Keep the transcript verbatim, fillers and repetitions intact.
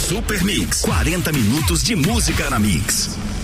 Super Mix, quarenta minutos de música na Mix.